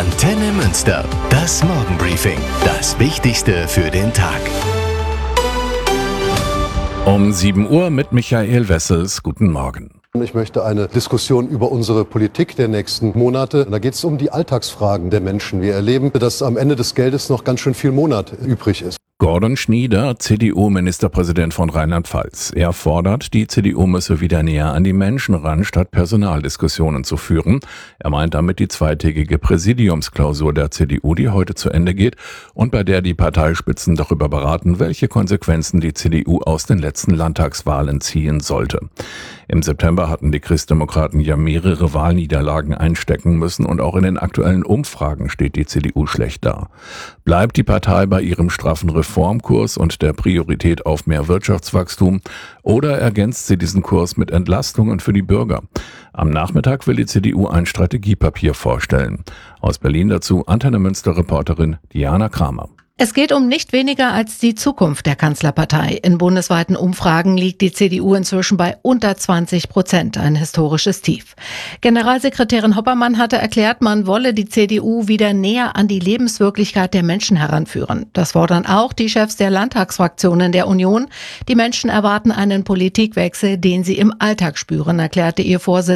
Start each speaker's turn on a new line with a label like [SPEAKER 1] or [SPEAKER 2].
[SPEAKER 1] Antenne Münster, das Morgenbriefing, das Wichtigste für den Tag.
[SPEAKER 2] Um 7 Uhr mit Michael Wessels. Guten Morgen.
[SPEAKER 3] Ich möchte eine Diskussion über unsere Politik der nächsten Monate. Da geht es um die Alltagsfragen der Menschen. Wir erleben, dass am Ende des Geldes noch ganz schön viel Monat übrig ist.
[SPEAKER 2] Gordon Schnieder, CDU-Ministerpräsident von Rheinland-Pfalz. Er fordert, die CDU müsse wieder näher an die Menschen ran, statt Personaldiskussionen zu führen. Er meint damit die zweitägige Präsidiumsklausur der CDU, die heute zu Ende geht und bei der die Parteispitzen darüber beraten, welche Konsequenzen die CDU aus den letzten Landtagswahlen ziehen sollte. Im September hatten die Christdemokraten ja mehrere Wahlniederlagen einstecken müssen und auch in den aktuellen Umfragen steht die CDU schlecht da. Bleibt die Partei bei ihrem straffen Reformkurs und der Priorität auf mehr Wirtschaftswachstum oder ergänzt sie diesen Kurs mit Entlastungen für die Bürger? Am Nachmittag will die CDU ein Strategiepapier vorstellen. Aus Berlin dazu Antenne Münster-Reporterin Diana Kramer.
[SPEAKER 4] Es geht um nicht weniger als die Zukunft der Kanzlerpartei. In bundesweiten Umfragen liegt die CDU inzwischen bei unter 20%, ein historisches Tief. Generalsekretärin Hoppermann hatte erklärt, man wolle die CDU wieder näher an die Lebenswirklichkeit der Menschen heranführen. Das fordern auch die Chefs der Landtagsfraktionen der Union. Die Menschen erwarten einen Politikwechsel, den sie im Alltag spüren, erklärte ihr Vorsitzender